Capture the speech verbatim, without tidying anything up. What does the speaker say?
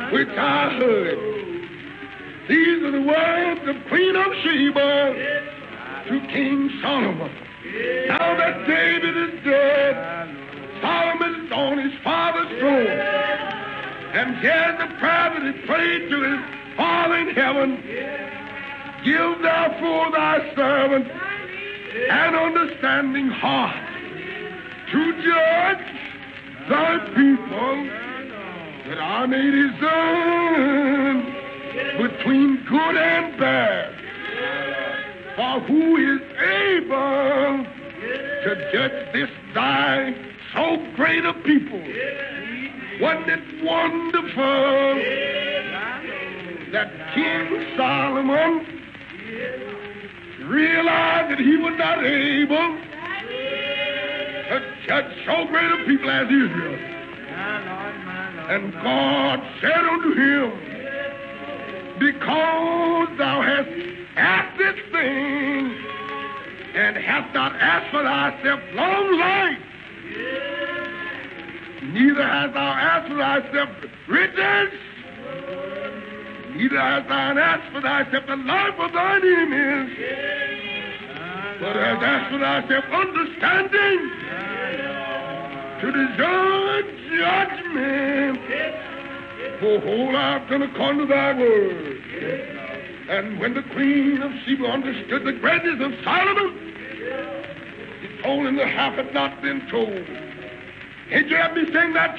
which I heard. These are the words of Queen of Sheba to King Solomon. Now that David is dead, Solomon is on his father's throne. And here's the prayer that he prayed to his Father in heaven. Give therefore thy servant an understanding heart to judge thy people, that I may discern between good and bad. For who is able to judge this thy so great a people? Wasn't it wonderful that King Solomon realized that he was not able to judge so great a people as Israel? And God said unto him, because thou hast asked this thing, and hast not asked for thyself long life, neither hast thou asked for thyself riches, neither hast thou asked for thyself the life of thine enemies, but hast asked for thyself understanding to discern judgment. For whole I've done according to thy word. And when the Queen of Sheba understood the greatness of Solomon, he told him the half had not been told. Did you have me sing that?